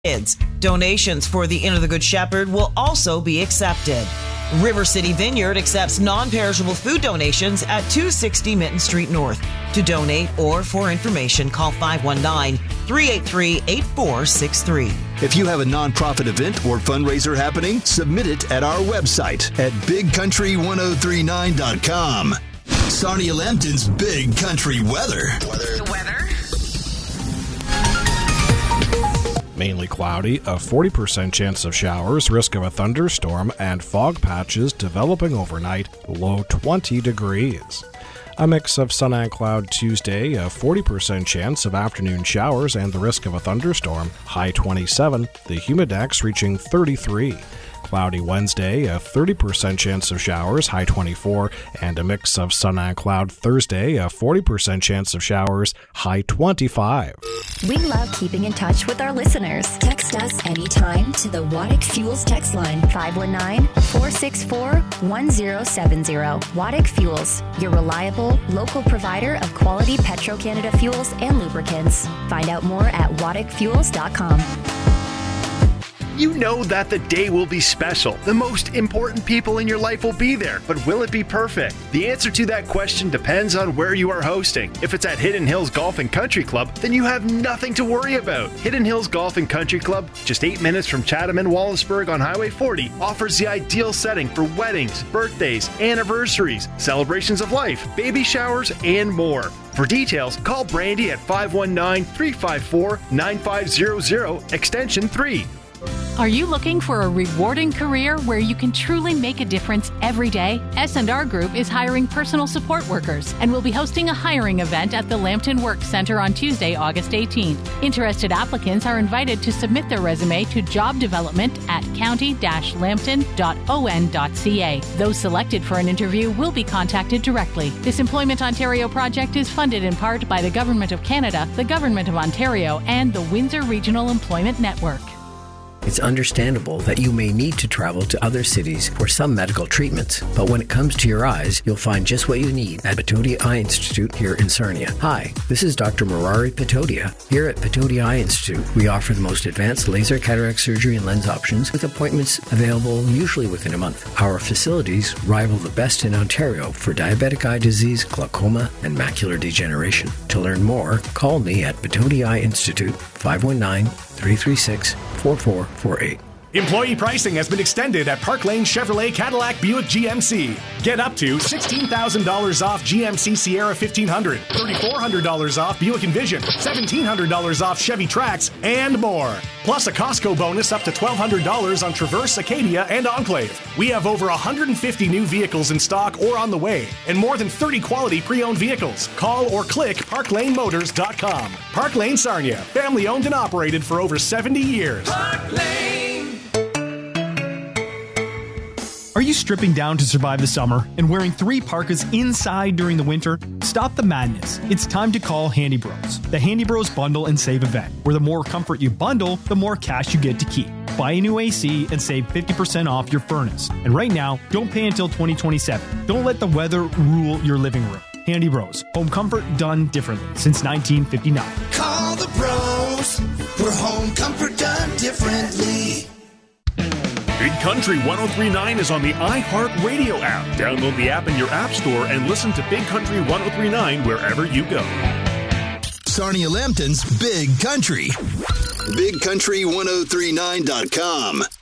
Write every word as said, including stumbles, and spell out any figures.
kids. Donations for the Inn of the Good Shepherd will also be accepted. River City Vineyard accepts non-perishable food donations at two sixty Minton Street North. To donate or for information, call five one nine, three eight three, eight four six three. If you have a nonprofit event or fundraiser happening, submit it at our website at big country ten thirty-nine dot com. Sarnia Lambton's Big Country Weather. Weather. The weather. Mainly cloudy, a forty percent chance of showers, risk of a thunderstorm, and fog patches developing overnight, low twenty degrees. A mix of sun and cloud Tuesday, a forty percent chance of afternoon showers and the risk of a thunderstorm, high twenty-seven, the humidex reaching thirty-three. Cloudy Wednesday, a thirty percent chance of showers, high twenty-four, and a mix of sun and cloud Thursday, a forty percent chance of showers, high twenty-five. We love keeping in touch with our listeners. Text us anytime to the Waddick Fuels text line, five one nine, four six four, one zero seven zero. Waddick Fuels, your reliable, local provider of quality Petro-Canada fuels and lubricants. Find out more at waddick fuels dot com. You know that the day will be special. The most important people in your life will be there, but will it be perfect? The answer to that question depends on where you are hosting. If it's at Hidden Hills Golf and Country Club, then you have nothing to worry about. Hidden Hills Golf and Country Club, just eight minutes from Chatham and Wallaceburg on Highway forty, offers the ideal setting for weddings, birthdays, anniversaries, celebrations of life, baby showers, and more. For details, call Brandy at five one nine, three five four, nine five zero zero, extension three. Are you looking for a rewarding career where you can truly make a difference every day? S and R Group is hiring personal support workers and will be hosting a hiring event at the Lambton Work Center on Tuesday, August eighteenth. Interested applicants are invited to submit their resume to job development at county dash lambton dot o n dot c a. Those selected for an interview will be contacted directly. This Employment Ontario project is funded in part by the Government of Canada, the Government of Ontario, and the Windsor Regional Employment Network. It's understandable that you may need to travel to other cities for some medical treatments, but when it comes to your eyes, you'll find just what you need at Patodia Eye Institute here in Sarnia. Hi, this is Doctor Murari Patodia. Here at Patodia Eye Institute, we offer the most advanced laser cataract surgery and lens options with appointments available usually within a month. Our facilities rival the best in Ontario for diabetic eye disease, glaucoma, and macular degeneration. To learn more, call me at Patodia Eye Institute, five one nine, three three six, four four four eight. Employee pricing has been extended at Park Lane Chevrolet Cadillac Buick G M C. Get up to sixteen thousand dollars off G M C Sierra fifteen hundred, three thousand four hundred dollars off Buick Envision, seventeen hundred dollars off Chevy Trax, and more. Plus a Costco bonus up to twelve hundred dollars on Traverse, Acadia, and Enclave. We have over one hundred fifty new vehicles in stock or on the way, and more than thirty quality pre-owned vehicles. Call or click park lane motors dot com. Park Lane Sarnia, family owned and operated for over seventy years. Park Lane. Are you stripping down to survive the summer and wearing three parkas inside during the winter? Stop the madness. It's time to call Handy Bros. The Handy Bros Bundle and Save event, where the more comfort you bundle, the more cash you get to keep. Buy a new A C and save fifty percent off your furnace. And right now, don't pay until twenty twenty-seven. Don't let the weather rule your living room. Handy Bros. Home comfort done differently since nineteen fifty-nine. Call the bros for home comfort done differently. Big Country ten thirty-nine is on the iHeartRadio app. Download the app in your app store and listen to Big Country ten thirty-nine wherever you go. Sarnia Lambton's Big Country. big country ten thirty-nine dot com.